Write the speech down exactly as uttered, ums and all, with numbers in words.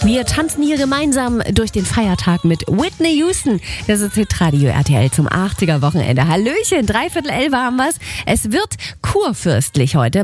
Wir tanzen hier gemeinsam durch den Feiertag mit Whitney Houston. Das ist Hitradio R T L zum achtziger Wochenende. Hallöchen, dreiviertel elf haben wir's. Es wird kurfürstlich heute.